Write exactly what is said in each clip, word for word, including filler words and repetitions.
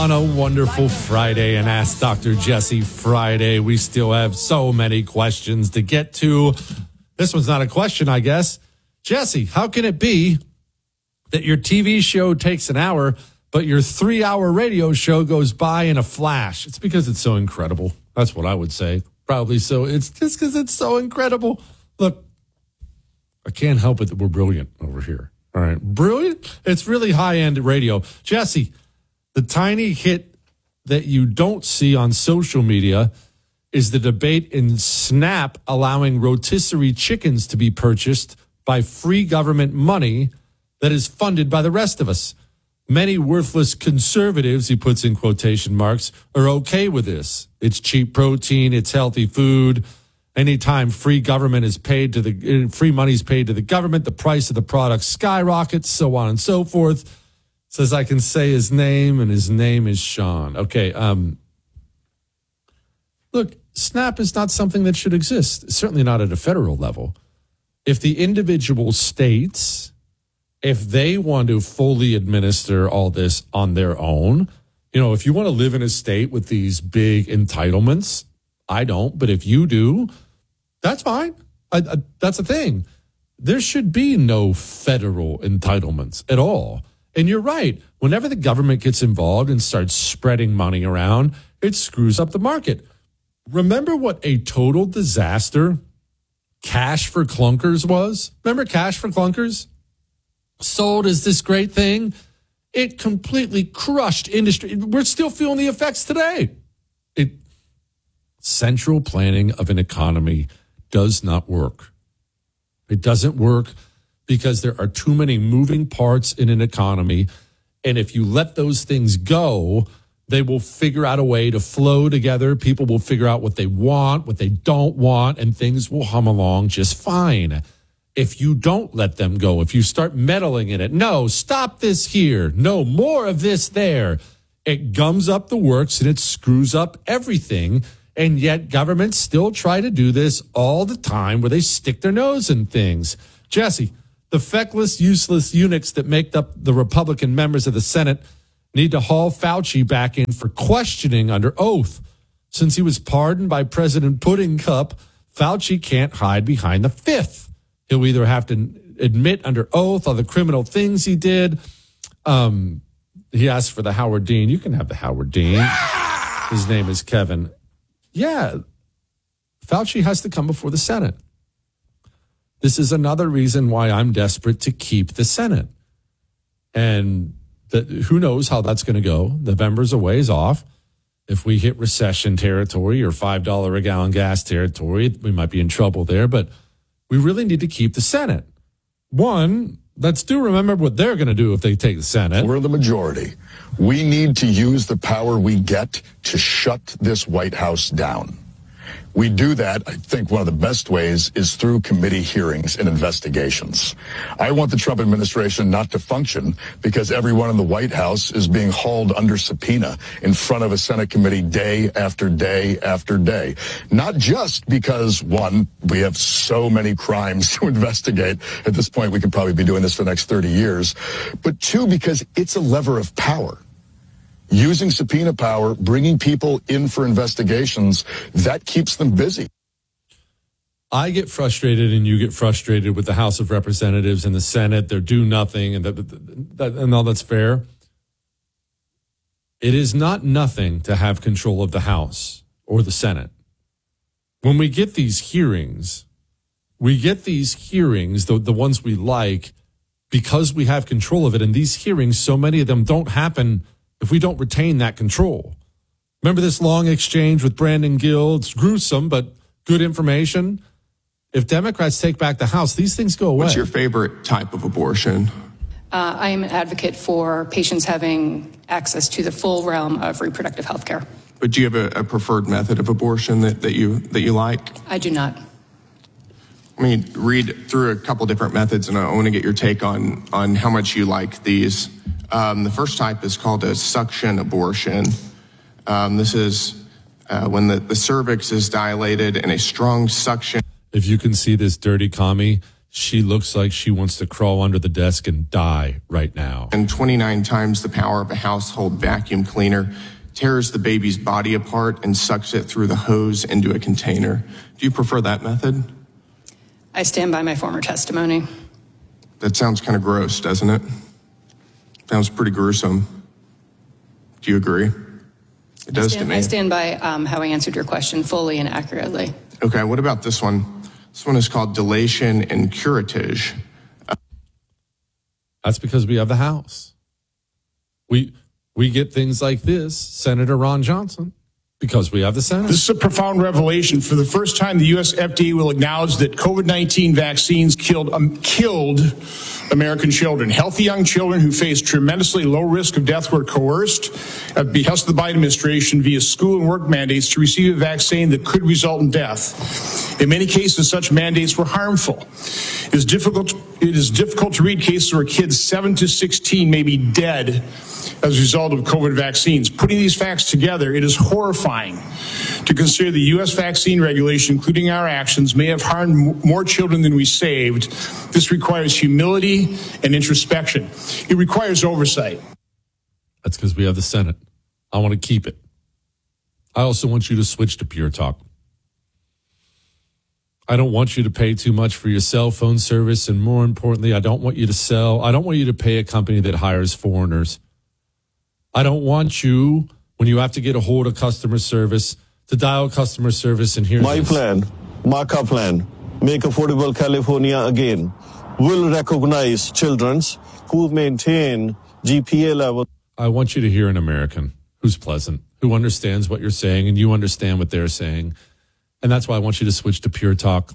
On a wonderful Friday and Ask Doctor Jesse Friday, we still have so many questions to get to. This one's not a question, I guess. Jesse, how can it be that your T V show takes an hour, but your three-hour radio show goes by in a flash? It's because it's so incredible. That's what I would say. Probably so. It's just because it's so incredible. Look, I can't help it that we're brilliant over here. All right, brilliant? It's really high-end radio. Jesse, the tiny hit that you don't see on social media is the debate in Snap allowing rotisserie chickens to be purchased by free government money that is funded by the rest of us. Many worthless conservatives, he puts in quotation marks, are okay with this. It's cheap protein, it's healthy food. Anytime free government is paid to the free money is paid to the government, the price of the product skyrockets, so on and so forth. Says I can say his name, and his name is Sean. Okay, um, look, SNAP is not something that should exist, certainly not at a federal level. If the individual states, if they want to fully administer all this on their own, you know, if you want to live in a state with these big entitlements, I don't, but if you do, that's fine. I, I, that's a thing. There should be no federal entitlements at all. And you're right. Whenever the government gets involved and starts spreading money around, it screws up the market. Remember what a total disaster Cash for Clunkers was? Remember Cash for Clunkers? Sold as this great thing. It completely crushed industry. We're still feeling the effects today. It central planning of an economy does not work. It doesn't work because there are too many moving parts in an economy. And if you let those things go, they will figure out a way to flow together. People will figure out what they want, what they don't want, and things will hum along just fine. If you don't let them go, if you start meddling in it, no, stop this here, no, more of this there, it gums up the works and it screws up everything. And yet governments still try to do this all the time where they stick their nose in things. Jesse, the feckless, useless eunuchs that make up the Republican members of the Senate need to haul Fauci back in for questioning under oath. Since he was pardoned by President Pudding Cup, Fauci can't hide behind the fifth. He'll either have to admit under oath all the criminal things he did. Um, he asked for the Howard Dean. You can have the Howard Dean. His name is Kevin. Yeah, Fauci has to come before the Senate. This is another reason why I'm desperate to keep the Senate. And that, who knows how that's going to go. November's a ways off. If we hit recession territory or five dollars a gallon gas territory, we might be in trouble there. But we really need to keep the Senate. One, let's do remember what they're going to do if they take the Senate. We're the majority. We need to use the power we get to shut this White House down. We do that, I think one of the best ways is through committee hearings and investigations. I want the Trump administration not to function because everyone in the White House is being hauled under subpoena in front of a Senate committee day after day after day. Not just because, one, we have so many crimes to investigate. At this point, we could probably be doing this for the next thirty years. But two, because it's a lever of power. Using subpoena power, bringing people in for investigations, that keeps them busy. I get frustrated and you get frustrated with the House of Representatives and the Senate. They're do nothing, and, that, that, and all that's fair. It is not nothing to have control of the House or the Senate. When we get these hearings, we get these hearings, the, the ones we like, because we have control of it. And these hearings, so many of them don't happen if we don't retain that control. Remember this long exchange with Brandon Gill? It's gruesome, but good information. If Democrats take back the House, these things go away. What's your favorite type of abortion? Uh, I am an advocate for patients having access to the full realm of reproductive health care. But do you have a, a preferred method of abortion that, that you that you like? I do not. Let me read through a couple different methods, and I want to get your take on, on how much you like these. Um, the first type is called a suction abortion. Um, this is uh, when the, the cervix is dilated and a strong suction. If you can see this dirty commie, She looks like she wants to crawl under the desk and die right now. And twenty-nine times the power of a household vacuum cleaner tears the baby's body apart and sucks it through the hose into a container. Do you prefer that method? I stand by my former testimony. That sounds kind of gross, doesn't it? Sounds pretty gruesome. Do you agree? It does I stand, to me. I stand by um, how I answered your question fully and accurately. Okay, what about this one? This one is called dilation and curettage. Uh, That's because we have the House. We we get things like this, Senator Ron Johnson, because we have the Senate. This is a profound revelation. For the first time, the U S F D A will acknowledge that COVID nineteen vaccines killed um, killed American children. Healthy young children who faced tremendously low risk of death were coerced at the behest of the Biden administration via school and work mandates to receive a vaccine that could result in death. In many cases, such mandates were harmful. It is difficult, it is difficult to read cases where kids seven to sixteen may be dead as a result of COVID vaccines. Putting these facts together, it is horrifying to consider the U S vaccine regulation, including our actions, may have harmed more children than we saved. This requires humility and introspection. It requires oversight. That's because we have the Senate. I want to keep it. I also want you to switch to Pure Talk. I don't want you to pay too much for your cell phone service. And more importantly, I don't want you to sell. I don't want you to pay a company that hires foreigners. I don't want you, when you have to get a hold of customer service, to dial customer service and hear My this. plan, Marka plan, Make Affordable California Again, will recognize children who maintain G P A level. I want you to hear an American who's pleasant, who understands what you're saying, and you understand what they're saying. And that's why I want you to switch to Pure Talk.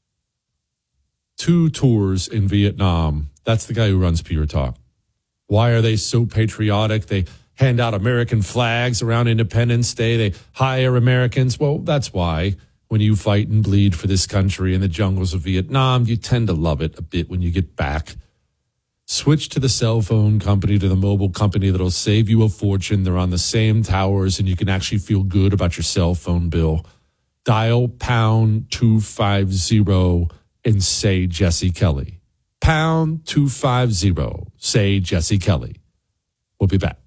Two tours in Vietnam. That's the guy who runs Pure Talk. Why are they so patriotic? They hand out American flags around Independence Day. They hire Americans. Well, that's why when you fight and bleed for this country in the jungles of Vietnam, you tend to love it a bit when you get back. Switch to the cell phone company, to the mobile company that'll save you a fortune. They're on the same towers, and you can actually feel good about your cell phone bill. Dial pound two five zero and say Jesse Kelly. Pound two five zero. Say Jesse Kelly. We'll be back.